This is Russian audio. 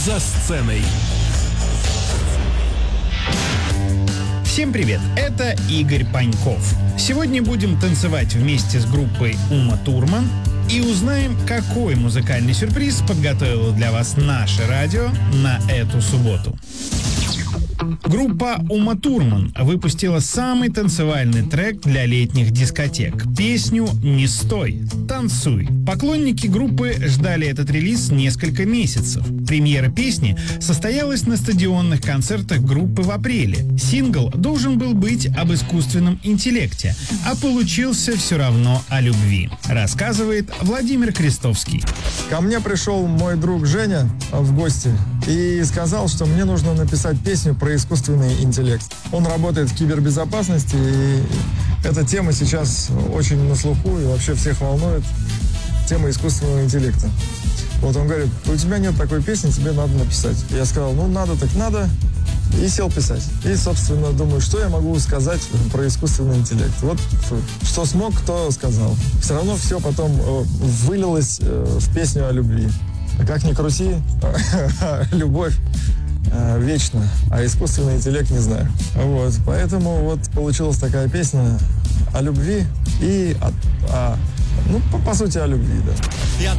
за сценой. Всем привет, это Игорь Паньков. Сегодня будем танцевать вместе с группой Ума Турман и узнаем, какой музыкальный сюрприз подготовило для вас наше радио на эту субботу. Группа Ума Турман выпустила самый танцевальный трек для летних дискотек – песню «Не стой, танцуй». Поклонники группы ждали этот релиз несколько месяцев. Премьера песни состоялась на стадионных концертах группы в апреле. Сингл должен был быть об искусственном интеллекте, а получился все равно о любви, рассказывает Владимир Крестовский. Ко мне пришел мой друг Женя в гости и сказал, что мне нужно написать песню про искусственный интеллект. Он работает в кибербезопасности, и эта тема сейчас очень на слуху и вообще всех волнует. Тема искусственного интеллекта. Вот он говорит: у тебя нет такой песни, тебе надо написать. Я сказал: ну надо так надо. И сел писать. И, собственно, думаю, что я могу сказать про искусственный интеллект. Вот что смог, то сказал. Все равно все потом вылилось в песню о любви. Как ни крути, любовь вечна, а искусственный интеллект не знаю. Вот, поэтому вот получилась такая песня о любви и по сути, о любви, да.